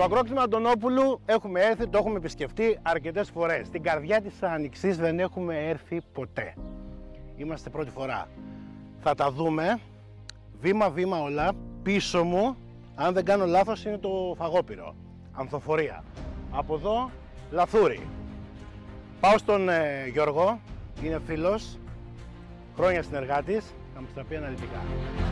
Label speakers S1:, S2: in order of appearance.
S1: Στο αγρόκτημα Αντωνόπουλου έχουμε έρθει, το έχουμε επισκεφτεί αρκετές φορές. Στην καρδιά της Άνοιξης δεν έχουμε έρθει ποτέ. Είμαστε πρώτη φορά. Θα τα δούμε βήμα-βήμα όλα. Πίσω μου, αν δεν κάνω λάθος, είναι το Φαγόπυρο. Ανθοφορία. Από εδώ, Λαθούρι. Πάω στον Γιώργο, είναι φίλος, χρόνια συνεργάτης, θα μας τα πει αναλυτικά.